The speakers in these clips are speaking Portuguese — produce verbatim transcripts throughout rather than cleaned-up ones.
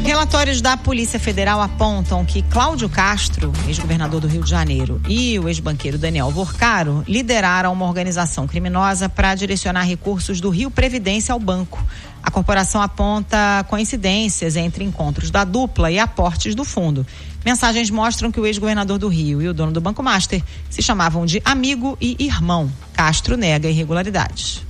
Relatórios da Polícia Federal apontam que Cláudio Castro, ex-governador do Rio de Janeiro, e o ex-banqueiro Daniel Vorcaro lideraram uma organização criminosa para direcionar recursos do Rio Previdência ao banco. A corporação aponta coincidências entre encontros da dupla e aportes do fundo. Mensagens mostram que o ex-governador do Rio e o dono do Banco Master se chamavam de amigo e irmão. Castro nega irregularidades.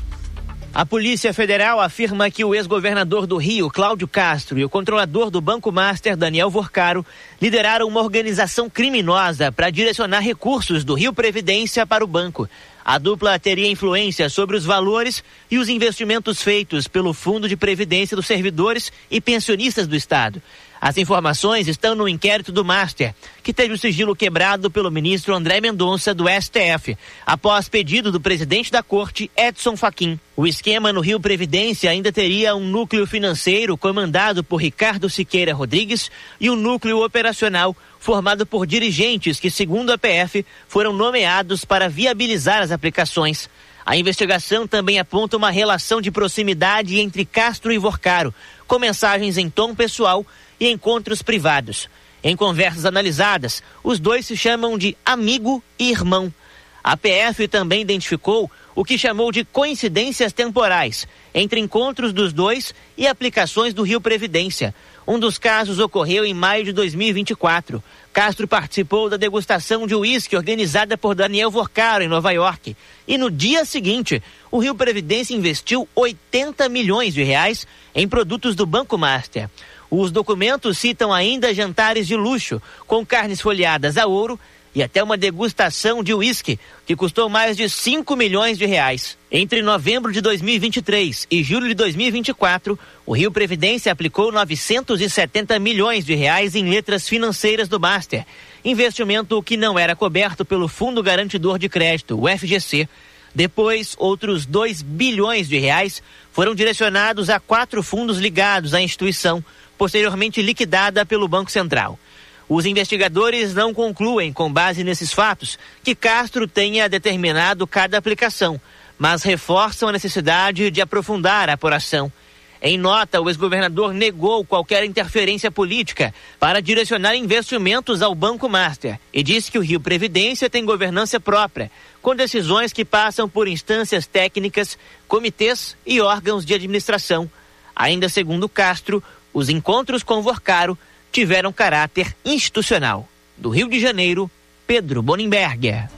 A Polícia Federal afirma que o ex-governador do Rio, Cláudio Castro, e o controlador do Banco Master, Daniel Vorcaro, lideraram uma organização criminosa para direcionar recursos do Rio Previdência para o banco. A dupla teria influência sobre os valores e os investimentos feitos pelo Fundo de Previdência dos Servidores e Pensionistas do Estado. As informações estão no inquérito do Master, que teve o sigilo quebrado pelo ministro André Mendonça do S T F, após pedido do presidente da Corte, Edson Fachin. O esquema no Rio Previdência ainda teria um núcleo financeiro comandado por Ricardo Siqueira Rodrigues e um núcleo operacional formado por dirigentes que, segundo a P F, foram nomeados para viabilizar as aplicações. A investigação também aponta uma relação de proximidade entre Castro e Vorcaro, com mensagens em tom pessoal e encontros privados. Em conversas analisadas, os dois se chamam de amigo e irmão. A P F também identificou o que chamou de coincidências temporais entre encontros dos dois e aplicações do Rio Previdência. Um dos casos ocorreu em maio de dois mil e vinte e quatro. Castro participou da degustação de uísque organizada por Daniel Vorcaro em Nova York. E no dia seguinte, o Rio Previdência investiu oitenta milhões de reais em produtos do Banco Master. Os documentos citam ainda jantares de luxo, com carnes folheadas a ouro e até uma degustação de uísque, que custou mais de cinco milhões de reais. Entre novembro de dois mil e vinte e três e julho de dois mil e vinte e quatro, o Rio Previdência aplicou novecentos e setenta milhões de reais em letras financeiras do Master, investimento que não era coberto pelo Fundo Garantidor de Crédito, o F G C. Depois, outros dois bilhões de reais foram direcionados a quatro fundos ligados à instituição, posteriormente liquidada pelo Banco Central. Os investigadores não concluem, com base nesses fatos, que Castro tenha determinado cada aplicação, mas reforçam a necessidade de aprofundar a apuração. Em nota, o ex-governador negou qualquer interferência política para direcionar investimentos ao Banco Master e disse que o Rio Previdência tem governança própria, com decisões que passam por instâncias técnicas, comitês e órgãos de administração. Ainda segundo Castro, os encontros com Vorcaro tiveram caráter institucional. Do Rio de Janeiro, Pedro Bonenberger.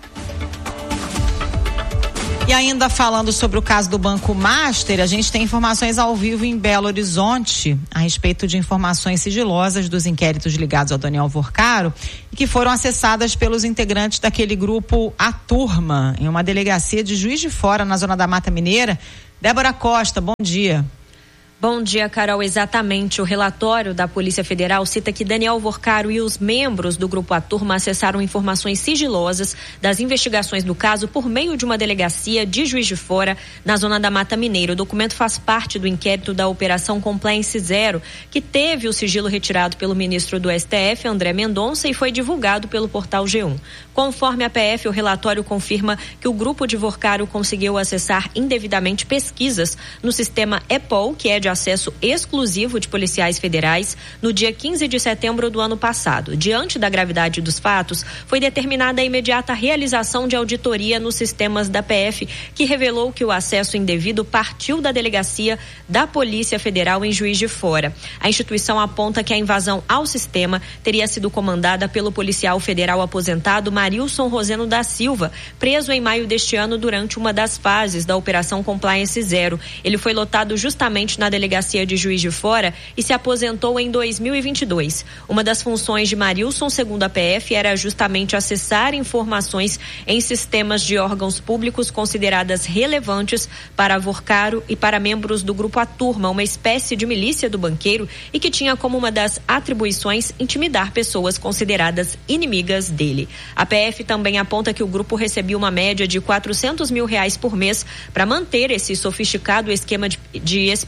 E ainda falando sobre o caso do Banco Master, a gente tem informações ao vivo em Belo Horizonte a respeito de informações sigilosas dos inquéritos ligados ao Daniel Vorcaro e que foram acessadas pelos integrantes daquele grupo A Turma, em uma delegacia de Juiz de Fora, na zona da Mata Mineira. Débora Costa, bom dia. Bom dia, Carol. Exatamente. O relatório da Polícia Federal cita que Daniel Vorcaro e os membros do Grupo A Turma acessaram informações sigilosas das investigações do caso por meio de uma delegacia de Juiz de Fora, na zona da Mata Mineira. O documento faz parte do inquérito da Operação Compliance Zero, que teve o sigilo retirado pelo ministro do S T F, André Mendonça, e foi divulgado pelo portal G um. Conforme a P F, o relatório confirma que o grupo de Vorcaro conseguiu acessar indevidamente pesquisas no sistema E P O L, que é de acesso exclusivo de policiais federais, no dia quinze de setembro do ano passado. Diante da gravidade dos fatos, foi determinada a imediata realização de auditoria nos sistemas da P F, que revelou que o acesso indevido partiu da delegacia da Polícia Federal em Juiz de Fora. A instituição aponta que a invasão ao sistema teria sido comandada pelo policial federal aposentado Marilson Roseno da Silva, preso em maio deste ano durante uma das fases da Operação Compliance Zero. Ele foi lotado justamente na delegacia de Juiz de Fora e se aposentou em dois mil e vinte e dois. Uma das funções de Marilson, segundo a P F, era justamente acessar informações em sistemas de órgãos públicos consideradas relevantes para Vorcaro e para membros do Grupo A Turma, uma espécie de milícia do banqueiro e que tinha como uma das atribuições intimidar pessoas consideradas inimigas dele. A P F também aponta que o grupo recebia uma média de quatrocentos mil reais por mês para manter esse sofisticado esquema de, de espionagem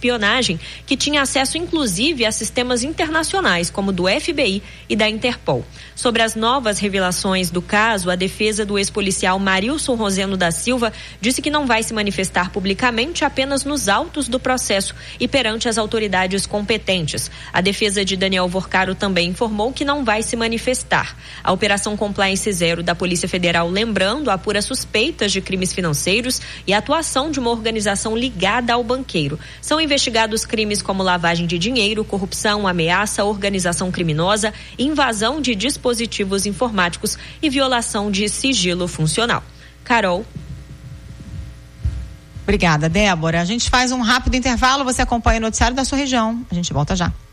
espionagem que tinha acesso inclusive a sistemas internacionais, como do F B I e da Interpol. Sobre as novas revelações do caso, a defesa do ex-policial Marilson Roseno da Silva disse que não vai se manifestar publicamente, apenas nos autos do processo e perante as autoridades competentes. A defesa de Daniel Vorcaro também informou que não vai se manifestar. A Operação Compliance Zero da Polícia Federal, lembrando, apura suspeitas de crimes financeiros e a atuação de uma organização ligada ao banqueiro. São investigados crimes como lavagem de dinheiro, corrupção, ameaça, organização criminosa, invasão de dispositivos informáticos e violação de sigilo funcional. Carol. Obrigada, Débora. A gente faz um rápido intervalo, você acompanha o noticiário da sua região. A gente volta já.